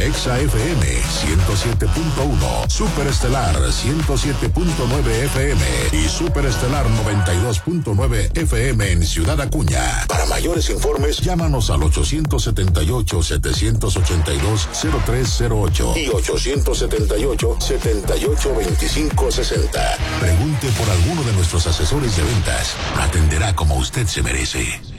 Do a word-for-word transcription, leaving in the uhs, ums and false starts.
Exa F M ciento siete punto uno, Superestelar ciento siete punto nueve F M y Superestelar noventa y dos punto nueve F M en Ciudad Acuña. Para mayores informes, llámanos al ochocientos setenta y ocho, setecientos ochenta y dos, cero tres cero ocho y ochocientos setenta y ocho, setenta y ocho, veinticinco sesenta. Pregunte por alguno de nuestros asesores de ventas. Lo atenderá como usted se merece.